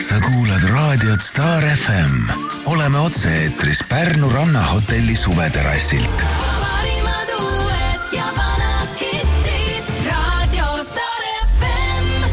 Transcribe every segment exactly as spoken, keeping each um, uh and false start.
Sa kuulad raadiot Star F M. Oleme otse-eetris Pärnu rannahotelli suveterassilt. Parimad uued ja vanad hittid. Radio Star F M.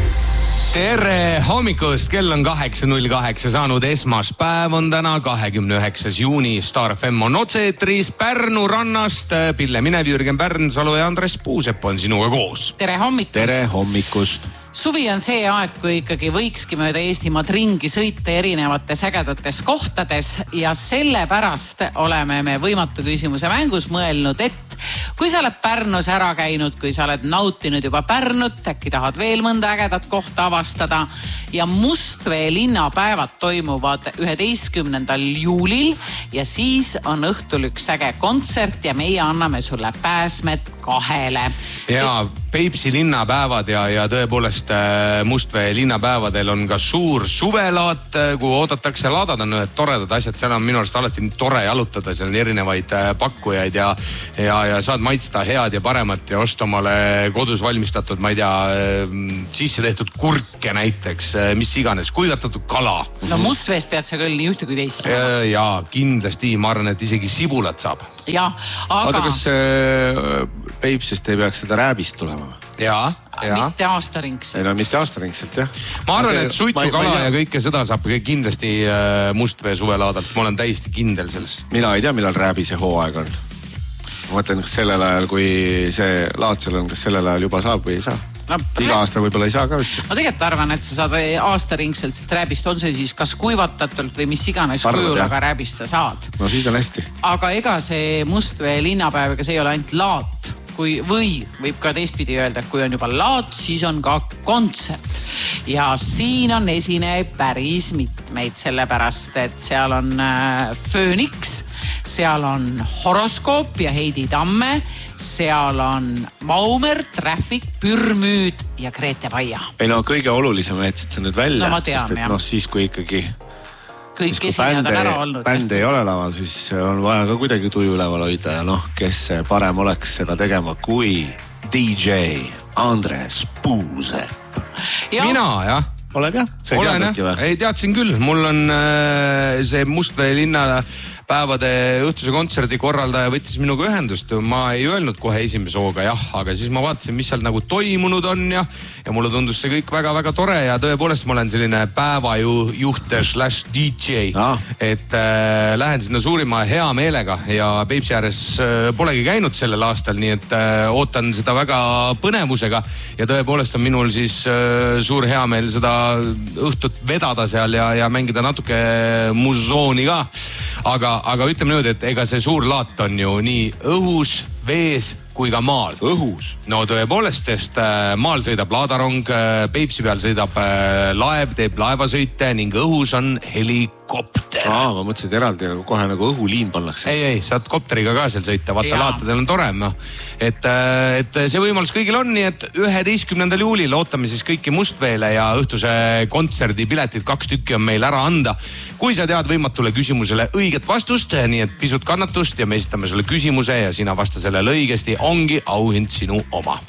Tere hommikust, kell on kaheksa null kaheksa saanud, esmaspäev on täna kahekümne üheksas juuni. Star F M on otse-eetris Pärnu rannast. Pille Minev, Jürgen Pärnsalu ja Andres Puusepp on sinuga koos. Tere hommikust. Tere hommikust. Suvi on see aeg, kui ikkagi võikski mööda Eestimaad ringi sõita erinevates ägedates kohtades ja sellepärast oleme me võimatu küsimuse mängus mõelnud, et kui sa oled Pärnus ära käinud, kui sa oled nautinud juba Pärnut, äkki tahad veel mõnda ägedat kohta avastada ja Mustvee linnapäevad toimuvad üheteistkümnendal juulil ja siis on õhtul üks äge kontsert ja meie anname sulle pääsmed kahele. Ja Peipsi linnapäevad ja, ja tõepoolest Mustvee linnapäevadel on ka suur suvelaat, kuhu oodatakse. Laadad on ühed toredad asjad, seal on minu arust alati tore jalutada, seal on erinevaid pakkujaid ja, ja, ja saad maitsta head ja paremat ja osta omale kodus valmistatud, ma ei tea, sisse tehtud kurke näiteks, mis iganes, kuivatatud kala. No Mustveest pead sa küll nii ühte kui teist saama. Ja, ja kindlasti, ma arvan, et isegi sibulat saab. Ja, aga... Aga kas äh, Peipsist ei peaks seda rääbist tulema? Jaa, jaa. Mitte aastaringselt. Ei no mitte aastaringselt, jah. Ma arvan, et suitsukala ja kõike seda saab kindlasti Mustvee suvelaadalt. Ma olen täiesti kindel selles. Mina ei tea, millal rääbise hooaeg on. Ma mõtlen, kas sellel ajal, kui see laad seal on, kas sellel ajal juba saab või ei saa? No, iga aasta võib-olla ei saa ka üldse. Ma tegelikult arvan, et sa saad aastaringselt siit rääbist, on see siis kas kuivatatult või mis iganes Arvad, kujul, jah. aga rääbist sa saad. No siis on hästi. Aga ega see Mustvee linnapäevaga see ei ole ainult laat. Kui, või võib ka teistpidi öelda, et kui on juba laat, siis on ka kontsert. Ja siin on esinejaid päris mitmeid, sellepärast, et seal on äh, Phoenix, seal on Horoskoop ja Heidi Tamme, seal on Maumer, Traffic, Pürmüüd ja Grete Paia. Ei no kõige olulisem jätsid sa nüüd välja. No ma tean, sest, et, jah. No siis kui ikkagi... Kõik esinejad on ära olnud. Bänd ei ole laval, siis on vaja ka kuidagi tuju üleval hoida ja noh, kes parem oleks seda tegema kui D J Andres Puusepp. Ja. Mina, jah. Oled jah? See Olen, teadnudki või? Ei, teadsin küll. Mul on äh, see Mustvee linna päevade õhtuse kontserdi korraldaja võttis minuga ühendust. Ma ei öelnud kohe esimese hooga jah, aga siis ma vaatasin, mis seal nagu toimunud on ja, ja mulle tundus see kõik väga-väga tore ja tõepoolest ma olen selline päevajuht slash D J. Ah. Et äh, lähen sinna suurima hea meelega ja Peipsi ääres äh, polegi käinud sellel aastal, nii et äh, ootan seda väga põnevusega ja tõepoolest on minul siis äh, suur hea meel seda õhtut vedada seal ja, ja mängida natuke musooni ka. Aga, aga ütleme nüüd, et ega see suur laat on ju nii õhus, vees kui ka maal. Õhus? No tõepoolest, sest äh, maal sõidab laadarong, äh, Peipsi peal sõidab äh, laev, teeb laevasõite ning õhus on helikopter. Aa, ma mõtlesin, et eraldi nagu kohe nagu õhuliin pannakse. Ei, ei, saad kopteriga ka seal sõita, vaata Jaa. laatadel on tore. No. Et, et see võimalus kõigil on, nii et üheteistkümnendal juulil ootame siis kõiki Mustveele ja õhtuse kontserdi piletid kaks tükki on meil ära anda. Kui sa tead võimatule küsimusele õiget vastust, nii et pisut kannatust ja me esitame sulle küsimuse ja sina vasta sellele õigesti, ongi auhind sinu oma.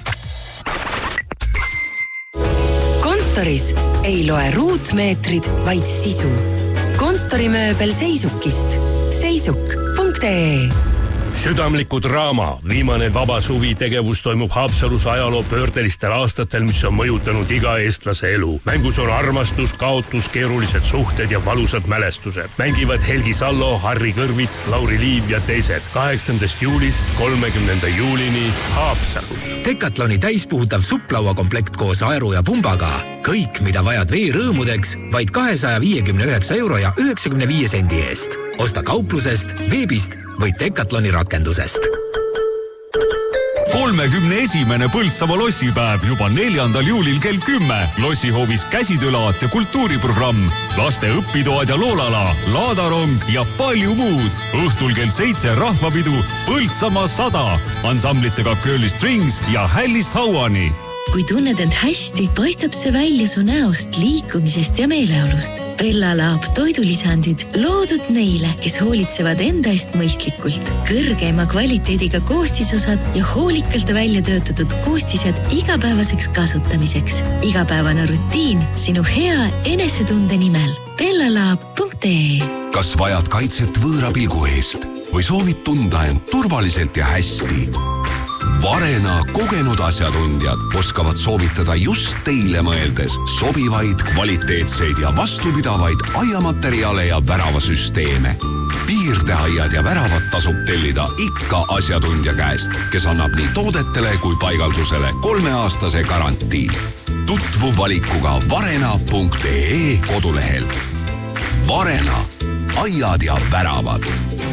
Kontoris ei loe ruutmeetrid, vaid sisu. Kontorimööbel Seisukist. seisuk punkt ee Südamliku draama viimane vaba suvi tegevus toimub Haapsalus ajaloo pöördelistel aastatel, mis on mõjutanud iga eestlase elu. Mängus on armastus, kaotus, keerulised suhted ja valusad mälestused. Mängivad Helgi Sallo, Harri Kõrvits, Lauri Liiv ja teised. kaheksandast juulist kolmekümnenda juulini Haapsalus. Decathloni täispuhutav supplauakomplekt koos aeru ja pumbaga. Kõik, mida vajad veerõõmudeks, vaid kahesaja viiekümne üheksa euro ja üheksakümne viie sendi eest. Osta kauplusest, veebist või Decathloni rakendusest. kolmekümne esimene Põltsamaa lossipäev juba neljandal juulil kell kümme. Lossihoovis käsitöölaat ja kultuuriprogramm, laste õpitoad ja loolala, laadarong ja palju muud. Õhtul kell seitse rahvapidu Põltsamaa sada, ansamblitega Curly Strings ja Hällist Hauani. Kui tunned end hästi, paistab see välja su näost, liikumisest ja meeleolust. Bella Lab toidulisandid loodud neile, kes hoolitsevad enda eest mõistlikult. Kõrgema kvaliteediga koostisosad ja hoolikalt välja töötatud koostised igapäevaseks kasutamiseks. Igapäevane rutiin sinu hea enesetunde nimel. bellalab punkt ee. Kas vajad kaitset võõra pilgu eest või soovid tunda end turvaliselt ja hästi? Varena kogenud asjatundjad oskavad soovitada just teile mõeldes sobivaid, kvaliteetseid ja vastupidavaid aiamaterjale ja väravasüsteeme. Piirdeaiad ja väravad tasub tellida ikka asjatundja käest, kes annab nii toodetele kui paigaldusele kolmeaastase garantii. Tutvu valikuga varena punkt ee kodulehel. Varena, aiad ja väravad.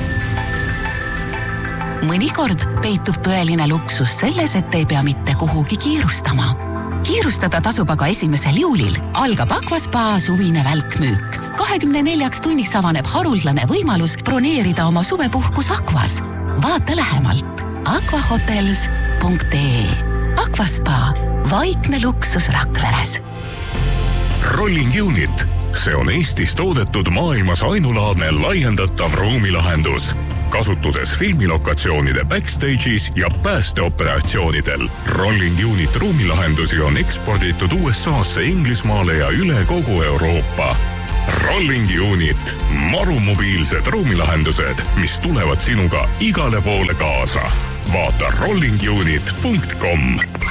Mõnikord peitub tõeline luksus selles, et ei pea mitte kuhugi kiirustama. Kiirustada tasub aga esimesel juulil. Algab Aquaspa suvine välkmüük. kahekümne neljaks tunniks avaneb haruldane võimalus broneerida oma suvepuhkus Aquas. Vaata lähemalt aquahotels punkt ee. Aquaspa, vaikne luksus Rakveres. Rolling Unit. See on Eestis toodetud maailmas ainulaadne laiendatav ruumilahendus. Kasutuses filmilokatsioonide backstage'is ja päästeoperatsioonidel. Rolling Unit ruumilahendusi on eksporditud U S A-sse, Inglismaale ja üle kogu Euroopa. Rolling Unit. Marumobiilsed ruumilahendused, mis tulevad sinuga igale poole kaasa. Vaata rolling unit punkt com.